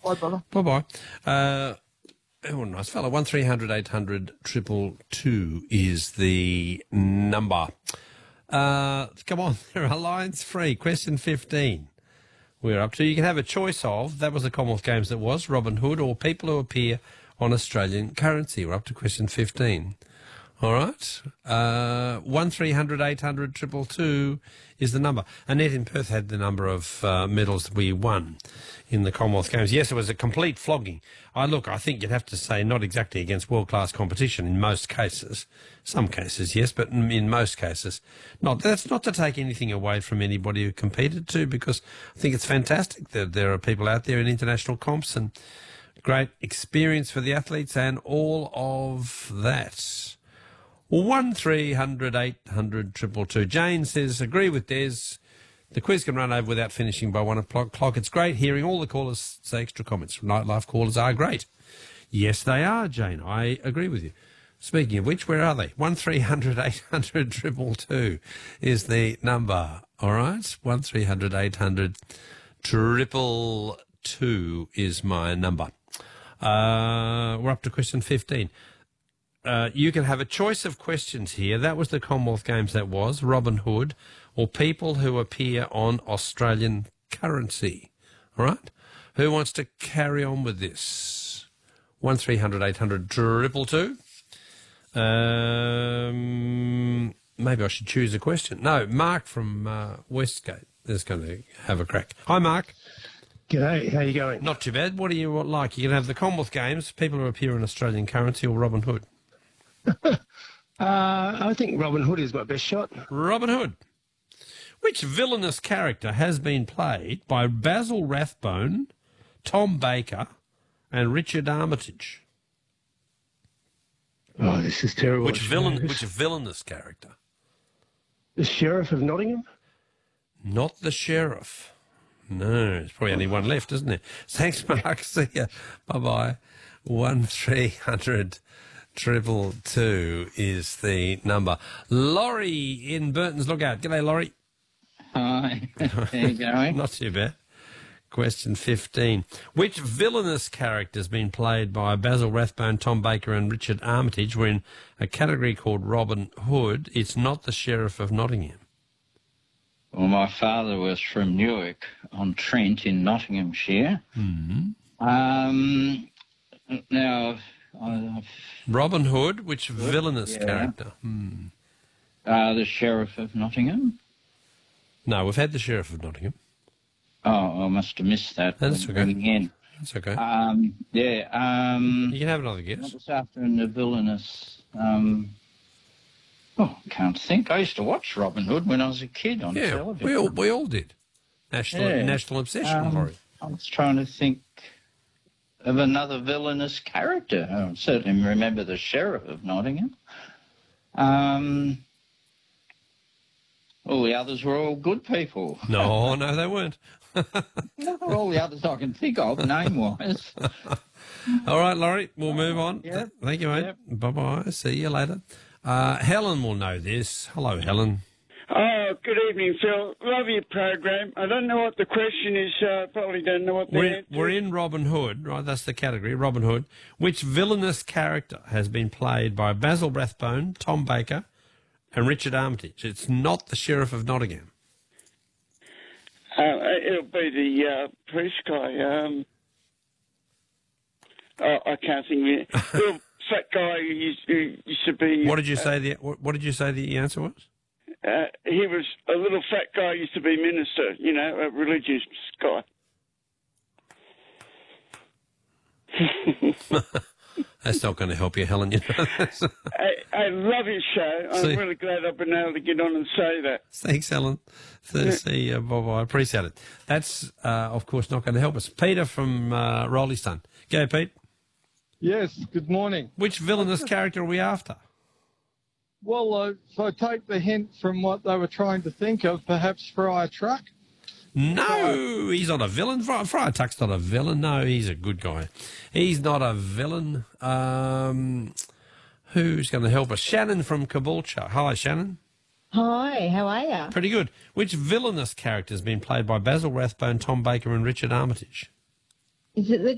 Bye, brother. Bye-bye. Oh, nice fella. 1300 800 222 is the number. Come on, there are lines free. Question 15. We're up to. You can have a choice of, that was the Commonwealth Games that was, Robin Hood or people who appear on Australian currency. We're up to question 15. All right. 1300 800 222 is the number. Annette in Perth had the number of medals that we won in the Commonwealth Games. Yes, it was a complete flogging. I think you'd have to say not exactly against world-class competition in most cases. Some cases, yes, but in most cases, not. That's not to take anything away from anybody who competed too, because I think it's fantastic that there are people out there in international comps and great experience for the athletes and all of that. 1300 800 222. Jane says, agree with Des. The quiz can run over without finishing by 1 o'clock. It's great hearing all the callers say extra comments. Nightlife callers are great. Yes, they are, Jane. I agree with you. Speaking of which, where are they? 1300 800 222 is the number. All right? 1300 800 222 is my number. We're up to question 15. You can have a choice of questions here. That was the Commonwealth Games, that was, Robin Hood, or people who appear on Australian currency. All right? Who wants to carry on with this? 1300 800 222. Maybe I should choose a question. No, Mark from Westgate is going to have a crack. Hi, Mark. G'day, how you going? Not too bad. What do you like? You can have the Commonwealth Games, people who appear in Australian currency, or Robin Hood? I think Robin Hood is my best shot. Robin Hood. Which villainous character has been played by Basil Rathbone, Tom Baker, and Richard Armitage? Oh, this is terrible. Which villainous character? The Sheriff of Nottingham? Not the Sheriff. No, there's probably only one left, isn't there? Thanks, Mark. See ya. Bye-bye. 1300 222 is the number. Laurie in Burton's Lookout. G'day, Laurie. Hi. How you going? Not too bad. Question 15. Which villainous character has been played by Basil Rathbone, Tom Baker and Richard Armitage? We're in a category called Robin Hood. It's not the Sheriff of Nottingham. Well, my father was from Newark-on-Trent in Nottinghamshire. Mm-hmm. Now, Robin Hood, which villainous character? The Sheriff of Nottingham? No, we've had the Sheriff of Nottingham. Oh, I must have missed that. That's okay. Again. That's okay. You can have another guess. What was after in the villainous... I can't think. I used to watch Robin Hood when I was a kid on television. We all did. National obsession, Laurie. I was trying to think of another villainous character. I certainly remember the Sheriff of Nottingham. All the others were all good people. No, they weren't. All the others I can think of, name-wise. All right, Laurie, we'll move on. Yep. Thank you, mate. Yep. Bye-bye. See you later. Helen will know this. Hello, Helen. Oh, good evening, Phil. Love your program. I don't know what the question is, so I probably don't know what the answer is. We're in Robin Hood, right? That's the category, Robin Hood. Which villainous character has been played by Basil Rathbone, Tom Baker, and Richard Armitage? It's not the Sheriff of Nottingham. It'll be the police guy. I can't think of it. Little fat guy who used to be... What did you say the answer was? He was a little fat guy who used to be minister, a religious guy. That's not going to help you, Helen. I love your show. I'm really glad I've been able to get on and say that. Thanks, Helen. See you. Bye-bye. I appreciate it. That's, of course, not going to help us. Peter from Roleystone. Go, Pete. Yes, good morning. Which villainous character are we after? Well, if I take the hint from what they were trying to think of, perhaps Friar Tuck? No, he's not a villain. Friar Tuck's not a villain. No, he's a good guy. He's not a villain. Who's going to help us? Shannon from Caboolture. Hi, Shannon. Hi, how are you? Pretty good. Which villainous character has been played by Basil Rathbone, Tom Baker and Richard Armitage? Is it the